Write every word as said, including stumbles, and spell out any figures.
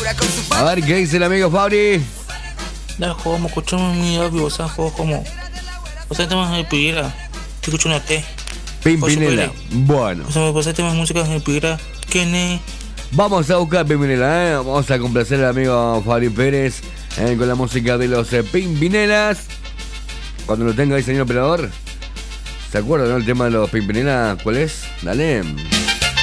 A ver, ¿qué dice el amigo Fabri? Ya, como escuchamos mi audio, o sea, juego como. O sea, temas de Piguera. Te escucho una T. Pimpinela. Bueno. O sea, me temas músicas de Piguera. ¿Quién es? Vamos a buscar Pimpinela, ¿eh? Vamos a complacer al amigo Fabri Pérez eh, con la música de los eh, Pimpinelas. Cuando lo tenga ahí, señor operador. ¿Se acuerdan, no? El tema de los Pimpinelas, ¿cuál es? Dale.